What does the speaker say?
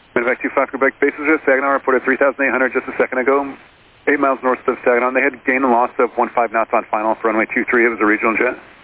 Medevac 25 Quebec, base is just Saginaw, reported 3,800 just a second ago. 8 miles north of Saginaw. They had gain and loss of 15 knots on final for runway 23. It was a regional jet.